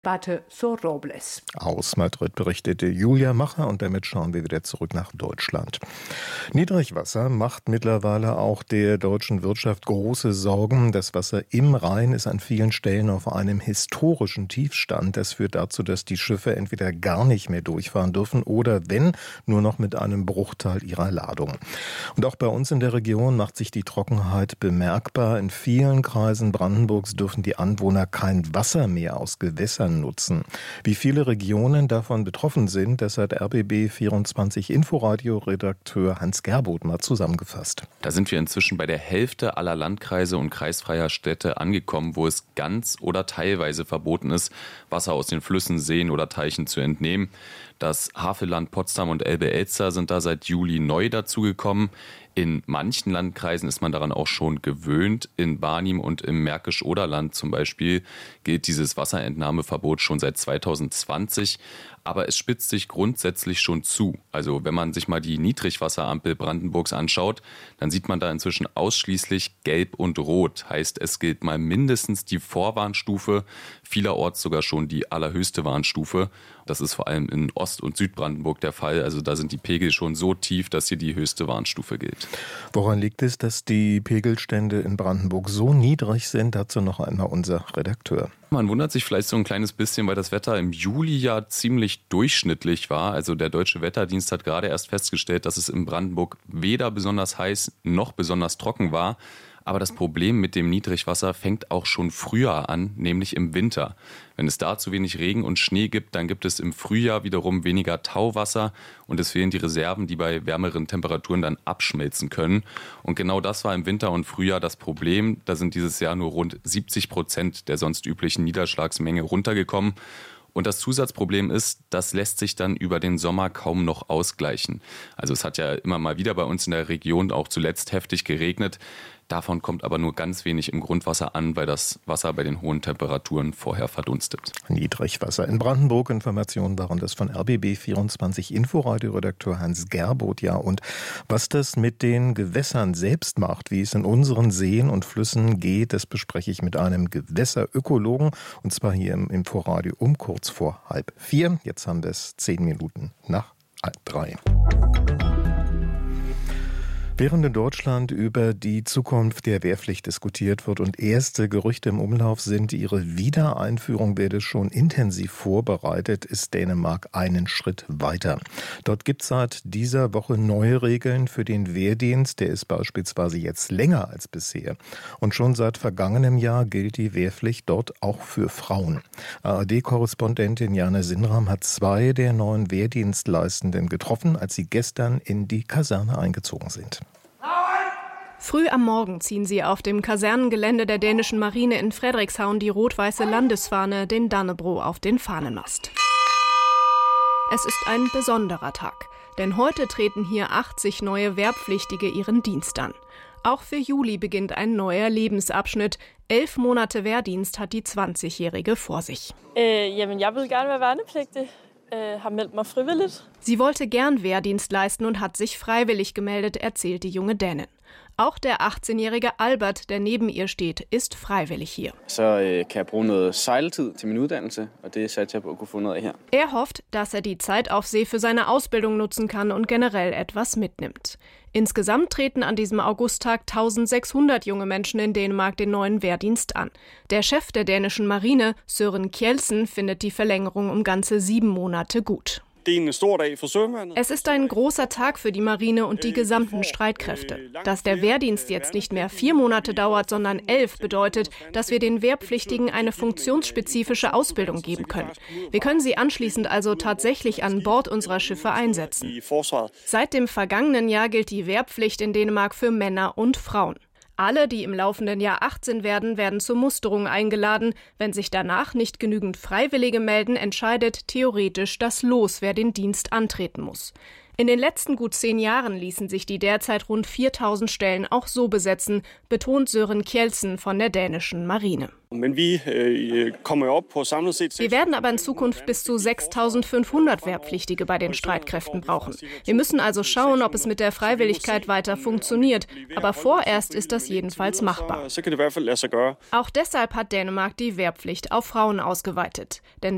Pato Robles. Aus Madrid berichtete Julia Macher und damit schauen wir wieder zurück nach Deutschland. Niedrigwasser macht mittlerweile auch der deutschen Wirtschaft große Sorgen. Das Wasser im Rhein ist an vielen Stellen auf einem historischen Tiefstand. Das führt dazu, dass die Schiffe entweder gar nicht mehr durchfahren dürfen oder wenn, nur noch mit einem Bruchteil ihrer Ladung. Und auch bei uns in der Region macht sich die Trockenheit bemerkbar. In vielen Kreisen Brandenburgs dürfen die Anwohner kein Wasser mehr aus Gewässern nutzen. Wie viele Regionen davon betroffen sind, das hat RBB24 Inforadio-Redakteur Hans Gerboth mal zusammengefasst. Da sind wir inzwischen bei der Hälfte aller Landkreise und kreisfreier Städte angekommen, wo es ganz oder teilweise verboten ist, Wasser aus den Flüssen, Seen oder Teichen zu entnehmen. Das Havelland, Potsdam und Elbe-Elster sind da seit Juli neu dazugekommen. In manchen Landkreisen ist man daran auch schon gewöhnt. In Barnim und im Märkisch-Oderland zum Beispiel gilt dieses Wasserentnahmeverbot schon seit 2020. Aber es spitzt sich grundsätzlich schon zu. Also wenn man sich mal die Niedrigwasserampel Brandenburgs anschaut, dann sieht man da inzwischen ausschließlich Gelb und Rot. Heißt, es gilt mal mindestens die Vorwarnstufe, vielerorts sogar schon die allerhöchste Warnstufe. Das ist vor allem in Ost- und Südbrandenburg der Fall. Also da sind die Pegel schon so tief, dass hier die höchste Warnstufe gilt. Woran liegt es, dass die Pegelstände in Brandenburg so niedrig sind? Dazu noch einmal unser Redakteur. Man wundert sich vielleicht so ein kleines bisschen, weil das Wetter im Juli ja ziemlich durchschnittlich war. Also der Deutsche Wetterdienst hat gerade erst festgestellt, dass es in Brandenburg weder besonders heiß noch besonders trocken war. Aber das Problem mit dem Niedrigwasser fängt auch schon früher an, nämlich im Winter. Wenn es da zu wenig Regen und Schnee gibt, dann gibt es im Frühjahr wiederum weniger Tauwasser und es fehlen die Reserven, die bei wärmeren Temperaturen dann abschmelzen können. Und genau das war im Winter und Frühjahr das Problem. Da sind dieses Jahr nur rund 70% der sonst üblichen Niederschlagsmenge runtergekommen. Und das Zusatzproblem ist, das lässt sich dann über den Sommer kaum noch ausgleichen. Also es hat ja immer mal wieder bei uns in der Region auch zuletzt heftig geregnet. Davon kommt aber nur ganz wenig im Grundwasser an, weil das Wasser bei den hohen Temperaturen vorher verdunstet. Niedrigwasser in Brandenburg. Informationen waren das von RBB24 Inforadio-Redakteur Hans Gerboth. Ja, und was das mit den Gewässern selbst macht, wie es in unseren Seen und Flüssen geht, das bespreche ich mit einem Gewässerökologen. Und zwar hier im Inforadio um kurz vor 3:30. Jetzt haben wir es 10 Minuten nach 3:30. Während in Deutschland über die Zukunft der Wehrpflicht diskutiert wird und erste Gerüchte im Umlauf sind, ihre Wiedereinführung werde schon intensiv vorbereitet, ist Dänemark einen Schritt weiter. Dort gibt es seit dieser Woche neue Regeln für den Wehrdienst. Der ist beispielsweise jetzt länger als bisher. Und schon seit vergangenem Jahr gilt die Wehrpflicht dort auch für Frauen. ARD-Korrespondentin Jana Sinram hat 2 der neuen Wehrdienstleistenden getroffen, als sie gestern in die Kaserne eingezogen sind. Früh am Morgen ziehen sie auf dem Kasernengelände der dänischen Marine in Frederikshavn die rot-weiße Landesfahne, den Dannebrog, auf den Fahnenmast. Es ist ein besonderer Tag, denn heute treten hier 80 neue Wehrpflichtige ihren Dienst an. Auch für Juli beginnt ein neuer Lebensabschnitt. 11 Monate Wehrdienst hat die 20-Jährige vor sich. Jeg vil gerne være værnepligtig. Har meldt mig frivilligt. Sie wollte gern Wehrdienst leisten und hat sich freiwillig gemeldet, erzählt die junge Dänin. Auch der 18-jährige Albert, der neben ihr steht, ist freiwillig hier. Er hofft, dass er die Zeit auf See für seine Ausbildung nutzen kann und generell etwas mitnimmt. Insgesamt treten an diesem Augusttag 1600 junge Menschen in Dänemark den neuen Wehrdienst an. Der Chef der dänischen Marine, Søren Kjeldsen, findet die Verlängerung um ganze 7 Monate gut. Es ist ein großer Tag für die Marine und die gesamten Streitkräfte. Dass der Wehrdienst jetzt nicht mehr 4 Monate dauert, sondern 11, bedeutet, dass wir den Wehrpflichtigen eine funktionsspezifische Ausbildung geben können. Wir können sie anschließend also tatsächlich an Bord unserer Schiffe einsetzen. Seit dem vergangenen Jahr gilt die Wehrpflicht in Dänemark für Männer und Frauen. Alle, die im laufenden Jahr 18 werden zur Musterung eingeladen. Wenn sich danach nicht genügend Freiwillige melden, entscheidet theoretisch das Los, wer den Dienst antreten muss. In den letzten gut 10 Jahren ließen sich die derzeit rund 4000 Stellen auch so besetzen, betont Søren Kjeldsen von der dänischen Marine. Wir werden aber in Zukunft bis zu 6500 Wehrpflichtige bei den Streitkräften brauchen. Wir müssen also schauen, ob es mit der Freiwilligkeit weiter funktioniert. Aber vorerst ist das jedenfalls machbar. Auch deshalb hat Dänemark die Wehrpflicht auf Frauen ausgeweitet. Denn